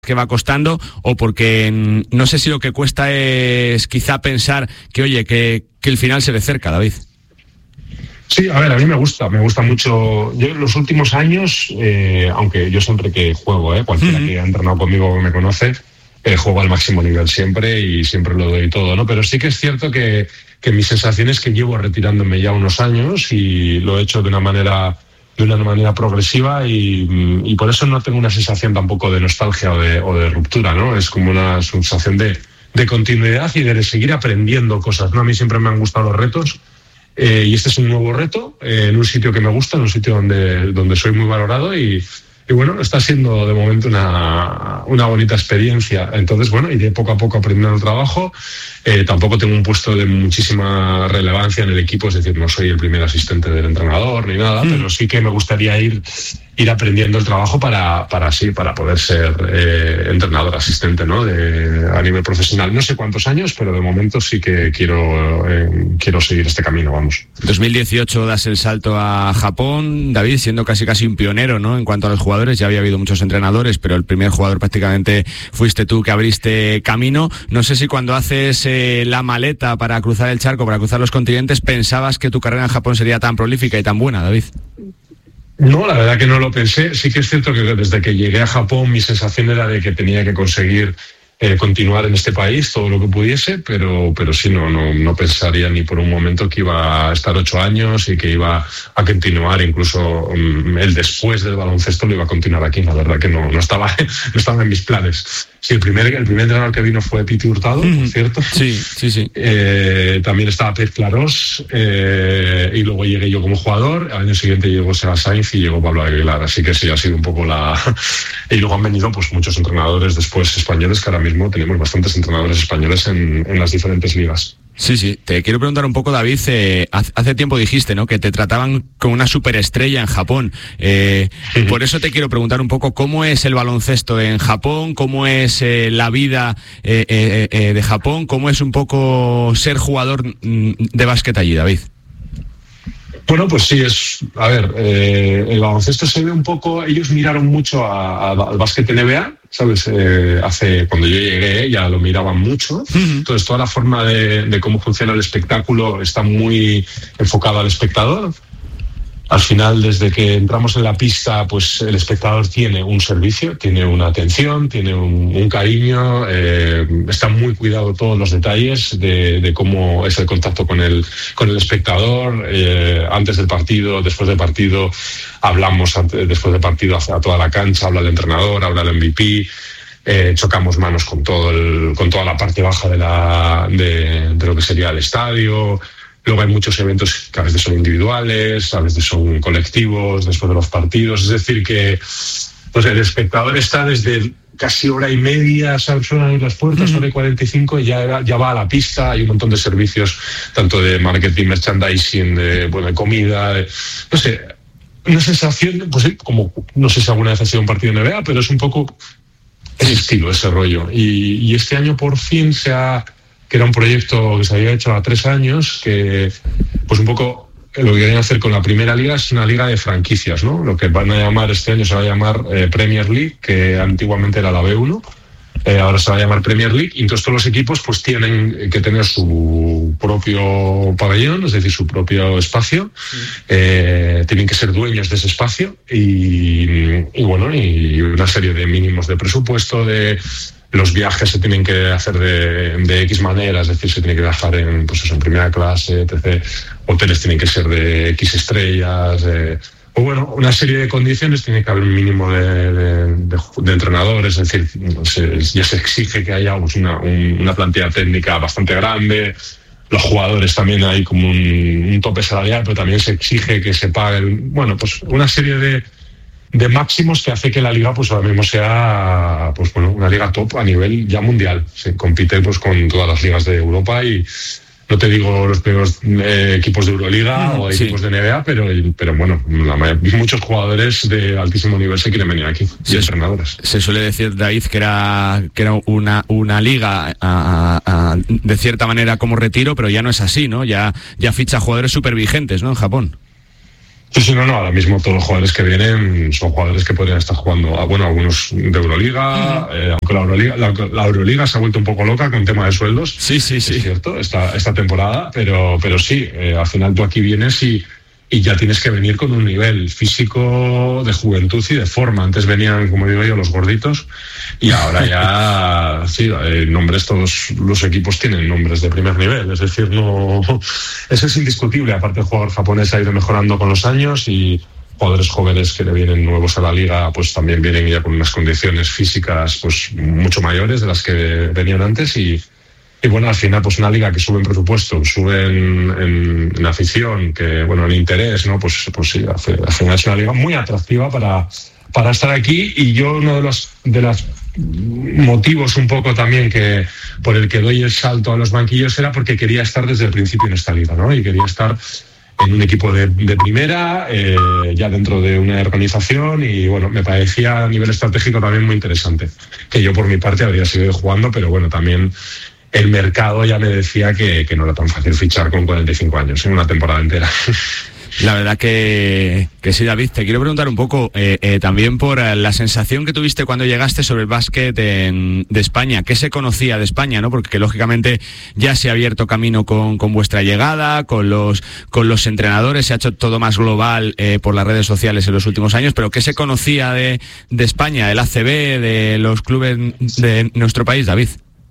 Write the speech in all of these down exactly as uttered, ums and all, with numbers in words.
que va costando, o porque no sé si lo que cuesta es quizá pensar que, oye, que, que el final se ve cerca, David. Sí, a ver, a mí me gusta, me gusta mucho. Yo en los últimos años, eh, aunque yo siempre que juego, eh, cualquiera uh-huh. que ha entrenado conmigo me conoce, eh, juego al máximo nivel siempre y siempre lo doy todo, ¿no? Pero sí que es cierto que, que mi sensación es que llevo retirándome ya unos años y lo he hecho de una manera... de una manera progresiva y, y por eso no tengo una sensación tampoco de nostalgia o de, o de ruptura, ¿no? Es como una sensación de, de continuidad y de seguir aprendiendo cosas, ¿no? A mí siempre me han gustado los retos eh, y este es un nuevo reto eh, en un sitio que me gusta, en un sitio donde, donde soy muy valorado y, y bueno, está siendo de momento una, una bonita experiencia. Entonces, bueno, iré poco a poco aprendiendo el trabajo. Eh, tampoco tengo un puesto de muchísima relevancia en el equipo, es decir, no soy el primer asistente del entrenador ni nada, mm. pero sí que me gustaría ir, ir aprendiendo el trabajo para, para sí, para poder ser eh, entrenador asistente, ¿no? De, a nivel profesional. No sé cuántos años, pero de momento sí que quiero, eh, quiero seguir este camino, vamos. dos mil dieciocho das el salto a Japón, David, siendo casi casi un pionero, ¿no? En cuanto a los jugadores, ya había habido muchos entrenadores, pero el primer jugador prácticamente fuiste tú que abriste camino. No sé si cuando haces la maleta para cruzar el charco, para cruzar los continentes, ¿pensabas que tu carrera en Japón sería tan prolífica y tan buena, David? No, la verdad que no lo pensé. Sí que es cierto que desde que llegué a Japón mi sensación era de que tenía que conseguir eh, continuar en este país todo lo que pudiese, pero, pero sí, no, no, no pensaría ni por un momento que iba a estar ocho años y que iba a continuar, incluso um, el después del baloncesto lo iba a continuar aquí. La verdad que no, no, estaba, no estaba en mis planes. Sí, el primer, el primer entrenador que vino fue Piti Hurtado, mm, por cierto. Sí, sí, sí. Eh, también estaba Pep Clarós, eh, y luego llegué yo como jugador. Al año siguiente llegó Seba Sainz y llegó Pablo Aguilar. Así que sí, ha sido un poco la... y luego han venido pues muchos entrenadores después españoles, que ahora mismo tenemos bastantes entrenadores españoles en, en las diferentes ligas. Sí, sí. Te quiero preguntar un poco, David, eh, hace tiempo dijiste, ¿no?, que te trataban como una superestrella en Japón. Eh, sí. Por eso te quiero preguntar un poco cómo es el baloncesto en Japón, cómo es eh, la vida eh, eh, eh, de Japón, cómo es un poco ser jugador de básquet allí, David. Bueno, pues sí, es... A ver, eh, el baloncesto se ve un poco... Ellos miraron mucho a, a, al básquet N B A, ¿sabes? Eh, hace... Cuando yo llegué ya lo miraban mucho. Uh-huh. Entonces, toda la forma de, de cómo funciona el espectáculo está muy enfocada al espectador. Al final, desde que entramos en la pista, pues el espectador tiene un servicio, tiene una atención, tiene un, un cariño, eh, está muy cuidado todos los detalles de, de cómo es el contacto con el, con el espectador. Eh, antes del partido, después del partido, hablamos antes, después del partido hacia toda la cancha, habla el entrenador, habla el M V P. Eh, chocamos manos con todo el, con toda la parte baja de, la, de, de lo que sería el estadio. Luego hay muchos eventos que a veces son individuales, a veces son colectivos, después de los partidos. Es decir, que pues el espectador está desde casi hora y media, suenan las puertas, hora y cuarenta y cinco, y ya, ya va a la pista. Hay un montón de servicios, tanto de marketing, merchandising, de, bueno, de comida, de, no sé, una sensación, pues como, no sé si alguna vez ha sido un partido de N B A, pero es un poco ese estilo, ese rollo. Y, y este año por fin se ha... que era un proyecto que se había hecho a tres años, que pues un poco lo que querían hacer con la primera liga es una liga de franquicias, ¿no? Lo que van a llamar este año se va a llamar eh, Premier League, que antiguamente era la B uno, eh, ahora se va a llamar Premier League, y entonces todos los equipos pues tienen que tener su propio pabellón, es decir, su propio espacio, sí. eh, tienen que ser dueños de ese espacio y, y bueno, y una serie de mínimos de presupuesto, de... Los viajes se tienen que hacer de, de X manera, es decir, se tiene que viajar en, pues eso, en primera clase, etcétera. Hoteles tienen que ser de X estrellas, eh, o bueno, una serie de condiciones. Tiene que haber un mínimo de, de, de, de entrenadores, es decir, se, ya se exige que haya pues, una, un, una plantilla técnica bastante grande. Los jugadores también hay como un, un tope salarial, pero también se exige que se paguen, bueno, pues una serie de de máximos que hace que la liga pues ahora mismo sea pues bueno una liga top a nivel ya mundial. Se compite pues con todas las ligas de Europa y no te digo los primeros eh, equipos de Euroliga mm, o sí. equipos de N B A, pero, pero bueno, la mayoría, muchos jugadores de altísimo nivel se quieren venir aquí, y entrenadores. Se suele decir, David, que era que era una una liga a, a, de cierta manera como retiro, pero ya no es así, ¿no? Ya ya ficha jugadores súper vigentes, ¿no? En Japón. Sí, sí, no, no, ahora mismo todos los jugadores que vienen son jugadores que podrían estar jugando, bueno, algunos de Euroliga, uh-huh. eh, aunque la Euroliga, la, la Euroliga se ha vuelto un poco loca con tema de sueldos. Sí, sí, sí. Es cierto, esta, esta temporada, pero, pero sí, eh, al final tú aquí vienes y, y ya tienes que venir con un nivel físico de juventud y de forma. Antes venían, como digo yo, los gorditos y ahora ya, sí, eh, nombres, todos los equipos tienen nombres de primer nivel, es decir, no, eso es indiscutible. Aparte el jugador japonés ha ido mejorando con los años y jugadores jóvenes que le vienen nuevos a la liga pues también vienen ya con unas condiciones físicas pues mucho mayores de las que venían antes y Y bueno, al final, pues una liga que sube en presupuesto, sube en, en, en afición, que bueno, en interés, ¿no? Pues, pues sí, al final es una liga muy atractiva para, para estar aquí. Y yo uno de los de los motivos un poco también que por el que doy el salto a los banquillos era porque quería estar desde el principio en esta liga, ¿no? Y quería estar en un equipo de, de primera, eh, ya dentro de una organización y bueno, me parecía a nivel estratégico también muy interesante. Que yo por mi parte habría seguido jugando, pero bueno, también el mercado ya me decía que, que no era tan fácil fichar con cuarenta y cinco años en una temporada entera. La verdad que, que sí, David. Te quiero preguntar un poco eh, eh, también por la sensación que tuviste cuando llegaste sobre el básquet en, de España. ¿Qué se conocía de España, no? Porque que, lógicamente ya se ha abierto camino con, con vuestra llegada, con los, con los entrenadores, se ha hecho todo más global eh, por las redes sociales en los últimos años, pero ¿qué se conocía de, de España, del A C B, de los clubes de nuestro país, David?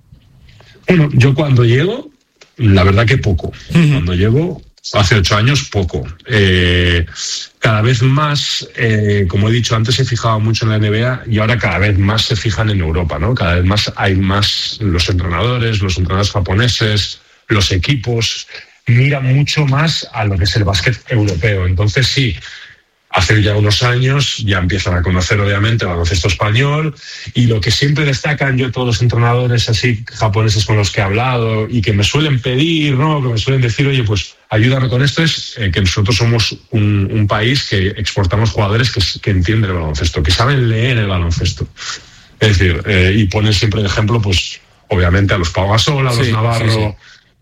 Bueno, yo cuando llego, la verdad que poco. Uh-huh. Cuando llego, hace ocho años, poco. Eh, cada vez más, eh, como he dicho antes, se fijaba mucho en la N B A y ahora cada vez más se fijan en Europa, ¿no? Cada vez más hay más los entrenadores, los entrenadores japoneses, los equipos, miran mucho más a lo que es el básquet europeo. Entonces sí, hace ya unos años ya empiezan a conocer obviamente el baloncesto español y lo que siempre destacan yo todos los entrenadores así japoneses con los que he hablado y que me suelen pedir, ¿no? Que me suelen decir, oye, pues ayúdame con esto, es eh, que nosotros somos un, un país que exportamos jugadores que, que entienden el baloncesto, que saben leer el baloncesto. Es decir, eh, y ponen siempre de ejemplo, pues obviamente a los Pau Gasol, a los sí, Navarro, sí, sí.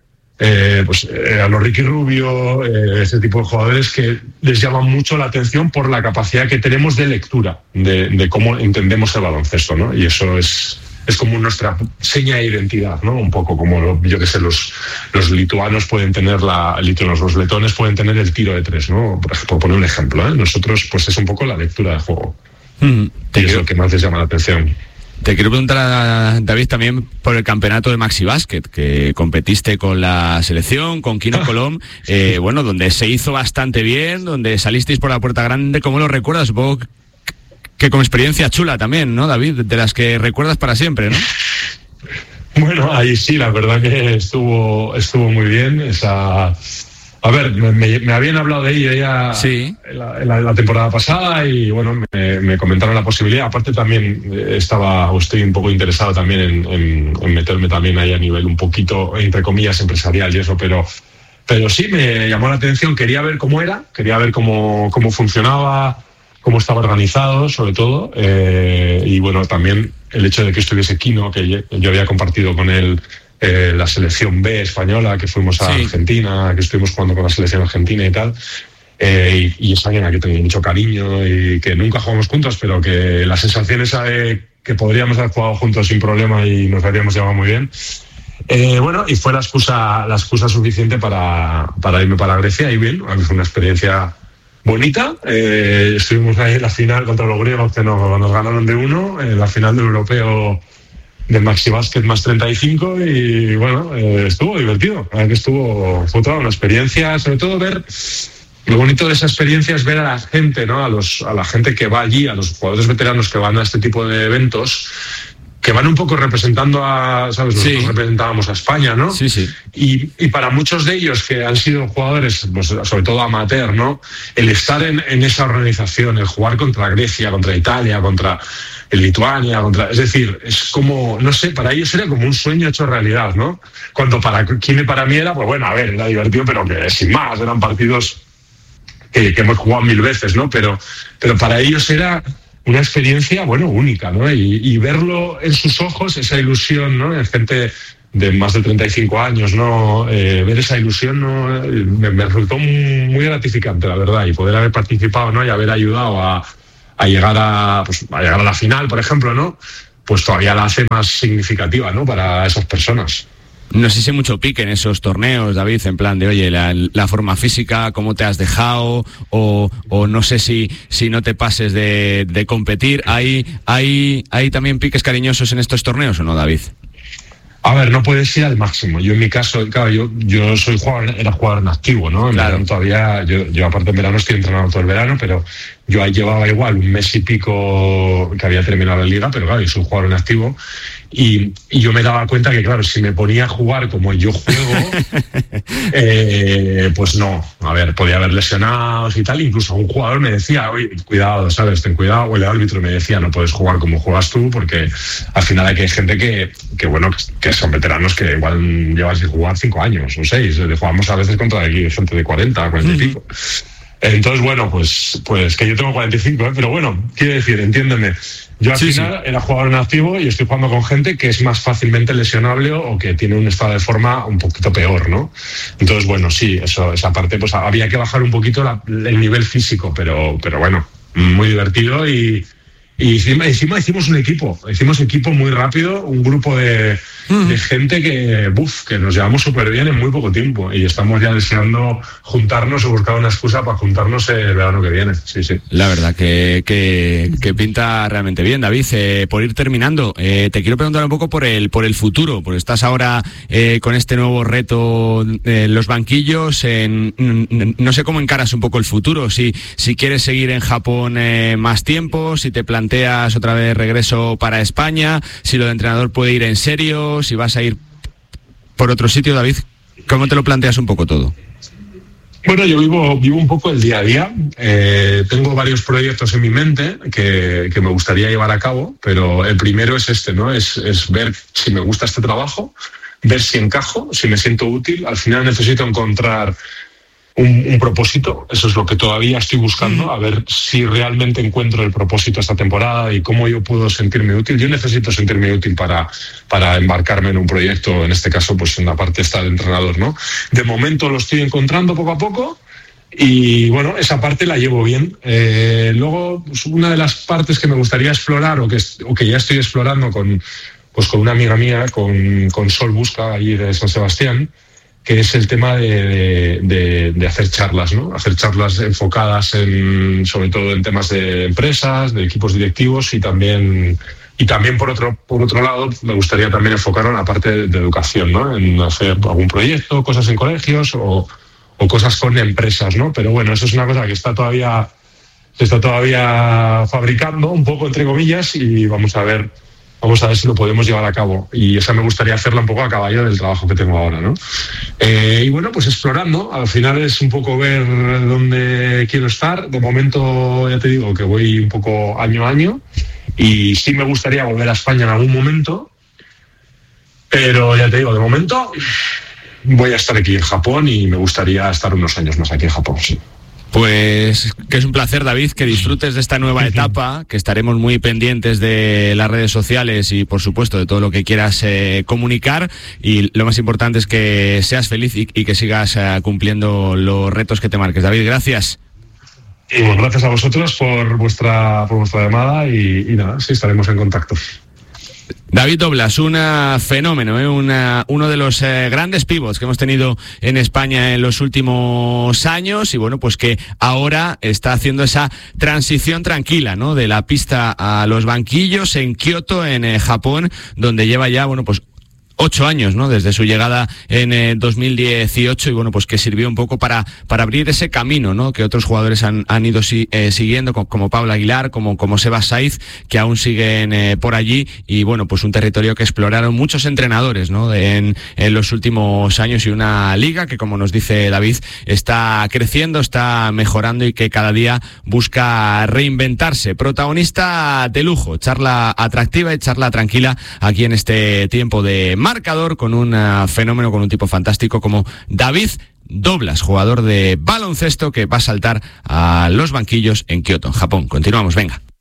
Eh, pues eh, a los Ricky Rubio, eh, ese tipo de jugadores que les llaman mucho la atención por la capacidad que tenemos de lectura, de, de cómo entendemos el baloncesto, ¿no? Y eso es, es como nuestra seña de identidad, ¿no? Un poco como, yo qué sé, los, los lituanos pueden tener la, lituanos, los letones pueden tener el tiro de tres, ¿no? Por ejemplo, por poner un ejemplo, ¿eh? Nosotros, pues es un poco la lectura de juego. Mm, y es lo que más les llama la atención. Te quiero preguntar a David también por el campeonato de Maxi Basket, que competiste con la selección, con Kino Colom, eh, bueno, donde se hizo bastante bien, donde salisteis por la puerta grande. ¿Cómo lo recuerdas? Supongo que con experiencia chula también, ¿no, David? De las que recuerdas para siempre, ¿no? Bueno, ahí sí, la verdad que estuvo, estuvo muy bien esa... A ver, me, me habían hablado de ella ya sí. la, la, la temporada pasada y bueno, me, me comentaron la posibilidad. Aparte también estaba, o estoy un poco interesado también en, en, en meterme también ahí a nivel un poquito, entre comillas, empresarial y eso, pero, pero sí me llamó la atención. Quería ver cómo era, quería ver cómo, cómo funcionaba, cómo estaba organizado, sobre todo. Eh, y bueno, también el hecho de que estuviese Kino, que yo, yo había compartido con él Eh, la selección B española, que fuimos a sí. Argentina, que estuvimos jugando con la selección argentina y tal, eh, y, y es alguien a que tengo mucho cariño y que nunca jugamos juntos, pero que la sensación esa de que podríamos haber jugado juntos sin problema y nos habríamos llevado muy bien. Eh, bueno, y fue la excusa, la excusa suficiente para, para irme para Grecia y bien, fue una experiencia bonita. Eh, estuvimos ahí en la final contra los griegos que nos, nos ganaron de uno, en la final del europeo del Maxi Basket más treinta y cinco y bueno, eh, estuvo divertido. La verdad que estuvo, fue toda una experiencia, sobre todo ver, lo bonito de esa experiencia es ver a la gente, ¿no? A los, a la gente que va allí, a los jugadores veteranos que van a este tipo de eventos, que van un poco representando a, ¿sabes? Nosotros sí. representábamos a España, ¿no? Sí, sí. Y, y para muchos de ellos que han sido jugadores, pues, sobre todo amateur, ¿no? El estar en, en esa organización, el jugar contra Grecia, contra Italia, contra el Lituania, contra, es decir, es como, no sé, para ellos era como un sueño hecho realidad, ¿no? Cuando para Kine para mí era, pues bueno, a ver, era divertido, pero que sin más, eran partidos que, que hemos jugado mil veces, ¿no? Pero, pero para ellos era una experiencia, bueno, única, ¿no? Y, y verlo en sus ojos, esa ilusión, ¿no? En gente de más de treinta y cinco años, ¿no? Eh, ver esa ilusión, ¿no? me, me resultó muy gratificante, la verdad, y poder haber participado, ¿no? Y haber ayudado a, a llegar a, pues, a llegar a la final, por ejemplo, ¿no? Pues todavía la hace más significativa, ¿no? Para esas personas. No sé si hay mucho pique en esos torneos, David, en plan de, oye, la, la forma física, cómo te has dejado, o, o no sé si, si no te pases de, de competir. ¿Hay, hay, ¿Hay también piques cariñosos en estos torneos o no, David? A ver, no puedes ir al máximo. Yo en mi caso, claro, yo, yo soy jugador, era jugador en activo, ¿no? En claro. verano todavía, yo, yo aparte en verano estoy entrenando todo el verano, pero yo ahí llevaba igual un mes y pico que había terminado la liga, pero claro, yo soy jugador en activo. Y, y yo me daba cuenta que, claro, si me ponía a jugar como yo juego, eh, pues no, a ver, podía haber lesionados y tal. Incluso un jugador me decía, oye, cuidado, ¿sabes? Ten cuidado. O el árbitro me decía, no puedes jugar como juegas tú, porque al final hay que hay gente que, que bueno, que son veteranos que igual llevan sin jugar cinco años o seis. Jugamos a veces contra gente de cuarenta, cuarenta y pico. Entonces, bueno, pues, pues que yo tengo cuarenta y cinco, ¿eh? Pero bueno, quiero decir, entiéndeme. Yo al sí, final sí. era jugador en activo y estoy jugando con gente que es más fácilmente lesionable o que tiene un estado de forma un poquito peor, ¿no? Entonces, bueno, sí, eso, esa parte, pues había que bajar un poquito la, el nivel físico, pero, pero bueno, muy divertido y, y encima, encima hicimos un equipo, hicimos equipo muy rápido, un grupo de, mm. de gente que, buf, que nos llevamos súper bien en muy poco tiempo y estamos ya deseando juntarnos o buscar una excusa para juntarnos el verano que viene. Sí, sí. La verdad que, que, que pinta realmente bien, David. Eh, por ir terminando, eh, te quiero preguntar un poco por el, por el futuro, porque estás ahora eh, con este nuevo reto en los banquillos. En, no sé cómo encaras un poco el futuro, si, si quieres seguir en Japón eh, más tiempo, si te planteas planteas otra vez regreso para España, si lo de entrenador puede ir en serio, si vas a ir por otro sitio, David, ¿cómo te lo planteas un poco todo? Bueno, yo vivo, vivo un poco el día a día. Eh, tengo varios proyectos en mi mente que, que me gustaría llevar a cabo, pero el primero es este, ¿no? Es, es ver si me gusta este trabajo, ver si encajo, si me siento útil. Al final necesito encontrar Un, un propósito, eso es lo que todavía estoy buscando, a ver si realmente encuentro el propósito esta temporada y cómo yo puedo sentirme útil. Yo necesito sentirme útil para, para embarcarme en un proyecto, en este caso, pues en la parte esta de entrenador, ¿no? De momento lo estoy encontrando poco a poco y, bueno, esa parte la llevo bien. Eh, luego, pues, una de las partes que me gustaría explorar o que, o que ya estoy explorando con, pues, con una amiga mía, con, con Sol Busca, allí de San Sebastián, que es el tema de, de, de hacer charlas, ¿no? Hacer charlas enfocadas en, sobre todo en temas de empresas, de equipos directivos y también, y también por otro, por otro lado, me gustaría también enfocarlo en la parte de, de educación, ¿no? En hacer algún proyecto, cosas en colegios o, o cosas con empresas, ¿no? Pero bueno, eso es una cosa que está todavía, se está todavía fabricando, un poco entre comillas, y vamos a ver. Vamos a ver si lo podemos llevar a cabo. Y esa me gustaría hacerla un poco a caballo del trabajo que tengo ahora, ¿no? Eh, y bueno, pues explorando. Al final es un poco ver dónde quiero estar. De momento, ya te digo, que voy un poco año a año. Y sí me gustaría volver a España en algún momento. Pero ya te digo, de momento voy a estar aquí en Japón y me gustaría estar unos años más aquí en Japón, sí. Pues que es un placer, David, que disfrutes de esta nueva etapa, que estaremos muy pendientes de las redes sociales y, por supuesto, de todo lo que quieras eh, comunicar, y lo más importante es que seas feliz y, y que sigas eh, cumpliendo los retos que te marques. David, gracias. Y bueno, gracias a vosotros por vuestra, por vuestra llamada y, y nada, sí, estaremos en contacto. David Doblas, un fenómeno, ¿eh? Una, uno de los eh, grandes pivots que hemos tenido en España en los últimos años y bueno, pues que ahora está haciendo esa transición tranquila, ¿no? De la pista a los banquillos en Kioto, en eh, Japón, donde lleva ya, bueno, pues ocho años, ¿no? Desde su llegada en eh, dos mil dieciocho y bueno, pues que sirvió un poco para, para abrir ese camino, ¿no? Que otros jugadores han, han ido si, eh, siguiendo, como, como Pablo Aguilar, como, como Sebas Saiz, que aún siguen eh, por allí y bueno, pues un territorio que exploraron muchos entrenadores, ¿no? De, en, en los últimos años y una liga que, como nos dice David, está creciendo, está mejorando y que cada día busca reinventarse. Protagonista de lujo, charla atractiva y charla tranquila aquí en este tiempo de marcador con un uh, fenómeno, con un tipo fantástico como David Doblas, jugador de baloncesto que va a saltar a los banquillos en Kioto, en Japón. Continuamos, venga.